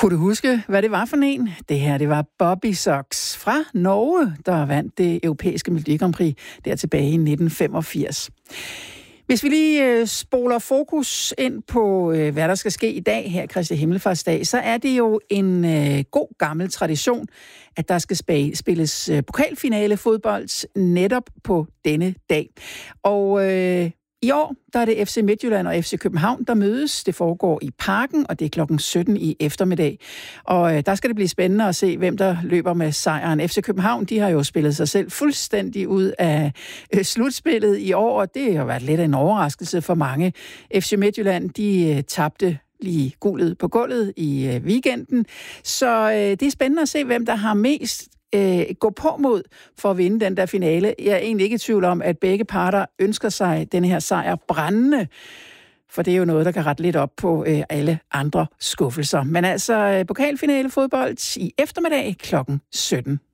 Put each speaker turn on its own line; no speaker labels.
Kunne du huske, hvad det var for en? Det her, det var Bobby Sox fra Norge, der vandt det europæiske Melodi Grand Prix der tilbage i 1985. Hvis vi lige spoler fokus ind på, hvad der skal ske i dag her, Kristi Himmelfartsdag, så er det jo en god gammel tradition, at der skal spilles pokalfinale fodbold netop på denne dag. Og i år, der er det FC Midtjylland og FC København, der mødes. Det foregår i Parken, og det er klokken 17 i eftermiddag. Og der skal det blive spændende at se, hvem der løber med sejren. FC København, de har jo spillet sig selv fuldstændig ud af slutspillet i år, og det har været lidt af en overraskelse for mange. FC Midtjylland, de tabte lige guldet på gulvet i weekenden. Så det er spændende at se, hvem der har mest gå på mod for at vinde den der finale. Jeg er egentlig ikke i tvivl om, at begge parter ønsker sig den her sejr brændende, for det er jo noget, der kan rette lidt op på alle andre skuffelser. Men altså, pokalfinale fodbold i eftermiddag klokken 17.